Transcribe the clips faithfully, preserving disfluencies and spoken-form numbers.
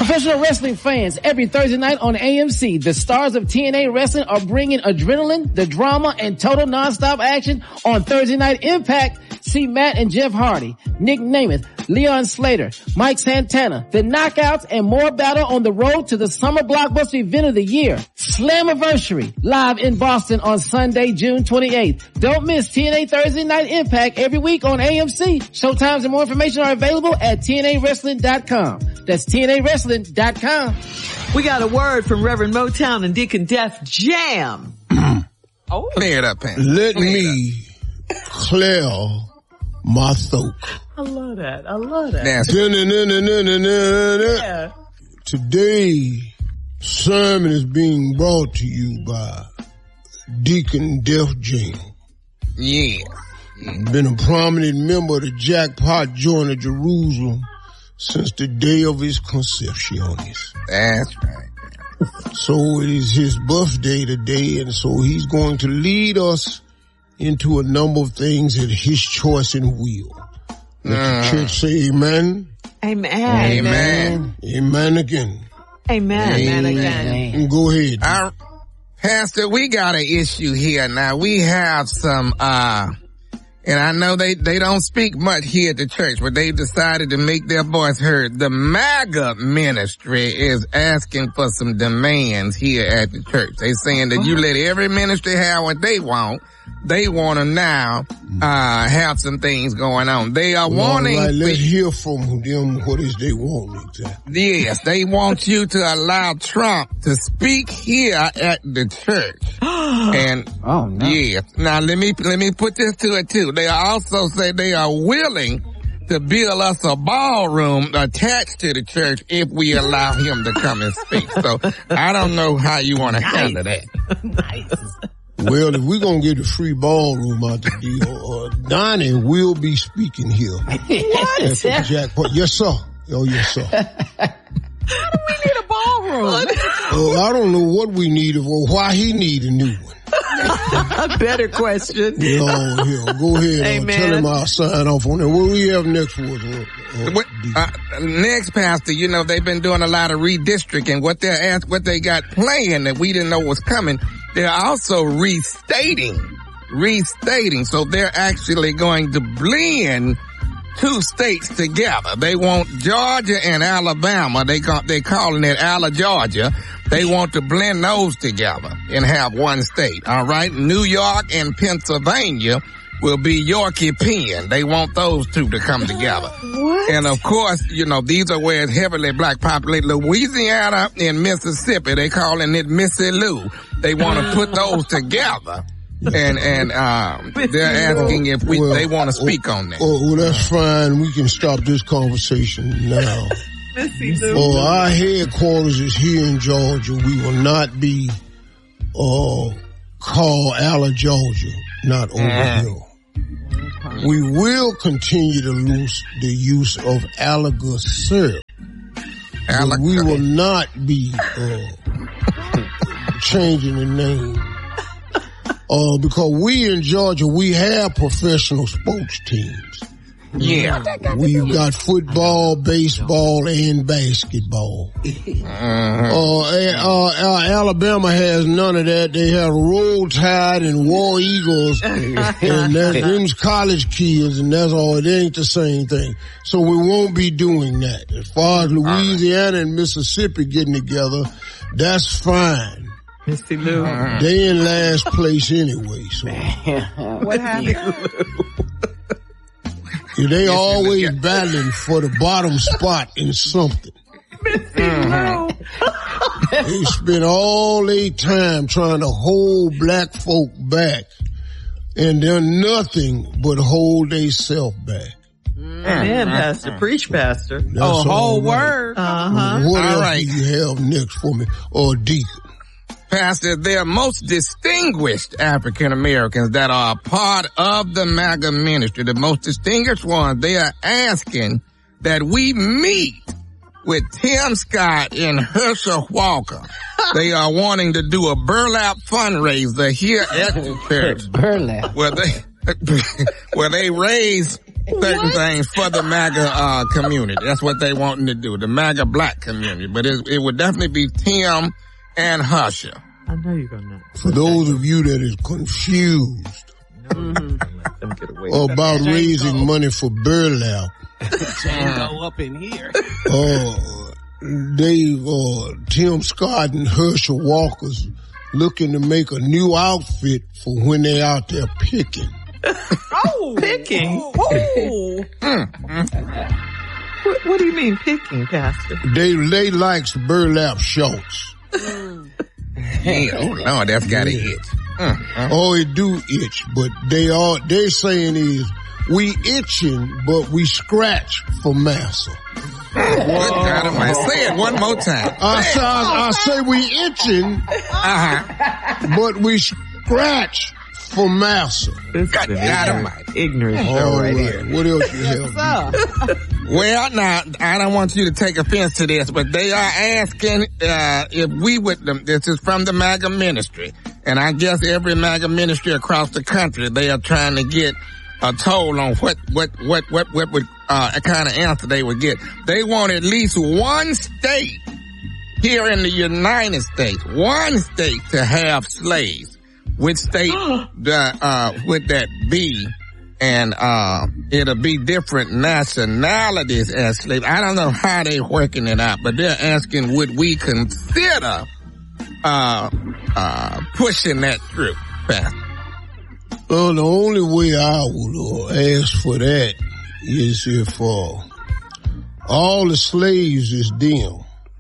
Professional wrestling fans, every Thursday night on A M C, the stars of T N A Wrestling are bringing adrenaline, the drama, and total nonstop action on Thursday Night Impact. See Matt and Jeff Hardy, Nick Namath, Leon Slater, Mike Santana, the Knockouts, and more battle on the road to the summer blockbuster event of the year, Slammiversary, live in Boston on Sunday, June twenty-eighth. Don't miss T N A Thursday Night Impact every week on A M C. Showtimes and more information are available at T N A wrestling dot com. That's T N A wrestling dot com. We got a word from Reverend Motown and Deacon Def Jam. Oh, clear it up, Pam. Let me clear my throat. I love that. I love that. Yeah. Today, sermon is being brought to you by Deacon Def Jam. Yeah. Been a prominent member of the Jackpot Joint of Jerusalem since the day of his conception. That's right. So it is his birthday today, and so he's going to lead us into a number of things at his choice and will. Let mm. the church say amen. Amen. Amen. Amen again. Amen. Amen again. Go ahead. Our, Pastor, we got an issue here now. We have some, uh, and I know they, they don't speak much here at the church, but they've decided to make their voice heard. The MAGA ministry is asking for some demands here at the church. They're saying that you let every ministry have what they want. They want to now uh have some things going on. They are well, wanting... Right, let's hear from them what is they want exactly. Yes, they want you to allow Trump to speak here at the church. And oh no. Yeah. Now let me let me put this to it too. They also say they are willing to build us a ballroom attached to the church if we allow him to come and speak. So I don't know how you want to nice. handle that. Nice. Well, if we're going to get a free ballroom out the deal, uh, Donnie will be speaking here. What? Jackpot. Yes, sir. Oh, yes, sir. How do we need a ballroom? Oh, I don't know what we need or why he need a new one. A better question. No, here, go ahead. Amen. Uh, tell him I'll sign off on it. What do we have next for us? Uh, what, uh, next, Pastor, you know, they've been doing a lot of redistricting. What they're asked, what they got playing that we didn't know was coming. They're also restating, restating. So they're actually going to blend two states together. They want Georgia and Alabama. They call, they're calling it Ala Georgia. They want to blend those together and have one state. All right. New York and Pennsylvania will be Yorkie Penn. They want those two to come together. What? And of course, you know, these are where it's heavily black populated. Louisiana and Mississippi, they calling it Missy Lou. They want to put those together. And, and, um, they're asking if we, well, they want to speak oh, on that. Oh, well, that's fine. We can stop this conversation now. Oh, our headquarters is here in Georgia. We will not be, uh, called Ala Georgia, not over uh-huh. here. We will continue to lose the use of Alaga syrup. But we will not be uh, changing the name. Uh, because we in Georgia, we have professional sports teams. Yeah. We've got football, baseball, and basketball. Uh-huh. Uh, uh, uh, Alabama has none of that. They have Roll Tide and War Eagles, and that's them's college kids, and that's all. It ain't the same thing. So we won't be doing that. As far as Louisiana and Mississippi getting together, that's fine. Missy Lou. They in last place anyway, so. What happened? They always battling for the bottom spot in something. Mm-hmm. They spend all their time trying to hold black folk back, and they're nothing but hold theyself back. Amen, Pastor. Preach, Pastor. That's oh, whole right. word. Uh-huh. What all else right. do you have next for me? Or Deacon? Pastor, they're most distinguished African Americans that are a part of the MAGA ministry. The most distinguished ones, they are asking that we meet with Tim Scott and Herschel Walker. They are wanting to do a burlap fundraiser here at the church. Burlap. Where they, where they raise certain things for the MAGA uh, community. That's what they wanting to do, the MAGA black community. But it, it would definitely be Tim and Husher. I know you're gonna. For those of you that is confused mm-hmm. about raising money for burlap, Django up in here. Uh, they, uh, Tim Scott and Herschel Walker's looking to make a new outfit for when they out there picking. Oh, picking? Oh. what, what do you mean picking, Pastor? They, they likes burlap shorts. Hey, oh Lord, that's gotta itch. Mm-hmm. Oh, it do itch, but they are, they saying is, we itching, but we scratch for massa. Good God Almighty. Say it one more time. I say, I, I say we itching, uh-huh. but we scratch for massa. This God Almighty. Ignorant show All right, right here. What else you have? Well, now, I don't want you to take offense to this, but they are asking uh if we would, this is from the MAGA ministry, and I guess every MAGA ministry across the country, they are trying to get a toll on what, what, what, what, what would, uh, a kind of answer they would get. They want at least one state here in the United States, one state to have slaves. Which state, the, uh, would that be? And, uh, it'll be different nationalities as slaves. I don't know how they're working it out, but they're asking would we consider, uh, uh, pushing that through, Pastor? Well, the only way I would uh, ask for that is if uh, all the slaves is them.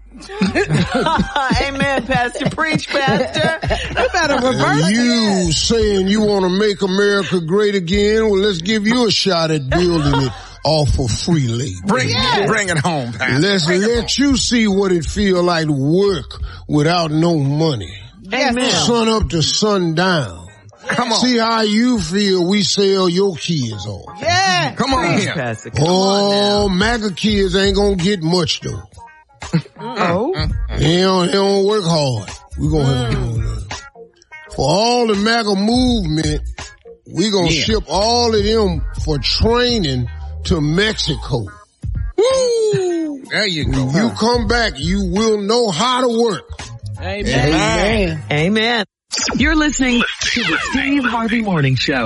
Amen, Pastor. Preach, Pastor. You better reverse You saying you want to make America great again? Well, let's give you a shot at building it off of free labor. Bring, yes. bring it home, Pastor. Let's bring let you see what it feel like to work without no money. Amen. Sun up to sundown. Come on. See how you feel we sell your kids off. Yeah. Come on Preach, here. Pastor. Come oh, MAGA kids ain't gonna get much though. Oh. They don't, they don't work hard. We gonna mm. For all the MAGA movement, we gonna yeah. ship all of them for training to Mexico. Woo! There you go. When you come back, you will know how to work. Amen. Amen. Amen. You're listening to the Steve Harvey Morning Show.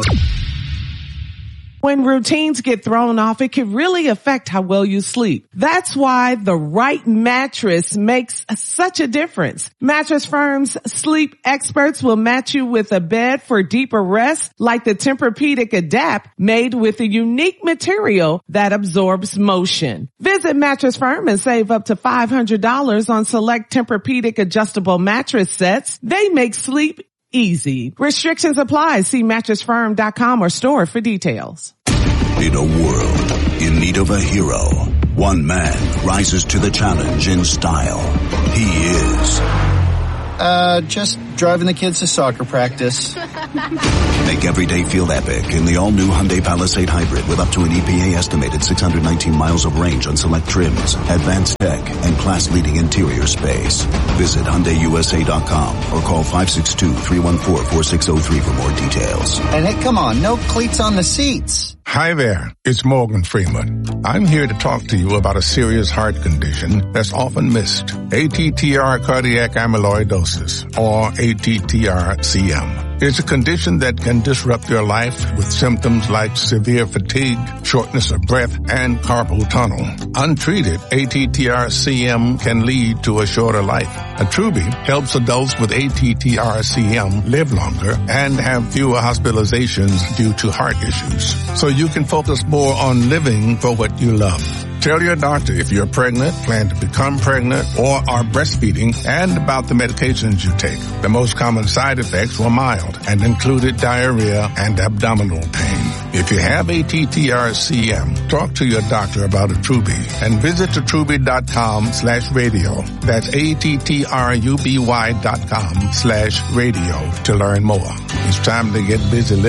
When routines get thrown off, it can really affect how well you sleep. That's why the right mattress makes such a difference. Mattress Firm's sleep experts will match you with a bed for deeper rest, like the Tempur-Pedic Adapt, made with a unique material that absorbs motion. Visit Mattress Firm and save up to five hundred dollars on select Tempur-Pedic adjustable mattress sets. They make sleep easy. Restrictions apply. See mattress firm dot com or store for details. In a world in need of a hero, one man rises to the challenge in style. He is... Uh, just driving the kids to soccer practice. Make every day feel epic in the all-new Hyundai Palisade Hybrid with up to an E P A estimated six hundred nineteen miles of range on select trims, advanced tech, and class-leading interior space. Visit Hyundai U S A dot com or call five six two, three one four, four six zero three for more details. And hey, come on, no cleats on the seats. Hi there, it's Morgan Freeman. I'm here to talk to you about a serious heart condition that's often missed. A T T R cardiac amyloidosis, or A T T R C M. It's a condition that can disrupt your life with symptoms like severe fatigue, shortness of breath, and carpal tunnel. Untreated, A T T R C M can lead to a shorter life. Attruby helps adults with A T T R C M live longer and have fewer hospitalizations due to heart issues. So you can focus more on living for what you love. Tell your doctor if you're pregnant, plan to become pregnant, or are breastfeeding, and about the medications you take. The most common side effects were mild and included diarrhea and abdominal pain. If you have A T T R C M, talk to your doctor about Attruby and visit attruby dot com slash radio. That's A T T R U B Y dot com slash radio to learn more. It's time to get busy living.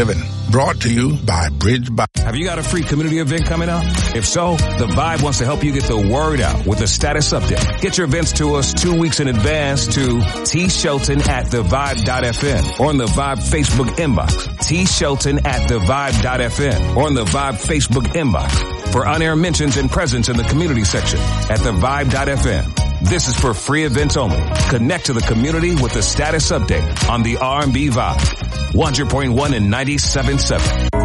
Brought to you by Bridge by. Have you got a free community event coming up? If so, The Vibe wants to help you get the word out with a status update. Get your events to us two weeks in advance to T Shelton at the vibe dot f m or on the Vibe Facebook inbox. T Shelton at the vibe dot f m or on the Vibe Facebook inbox for on-air mentions and presence in the community section at the vibe dot f m. This is for free events only. Connect to the community with a status update on the R and B Vibe. one hundred point one and ninety-seven point seven.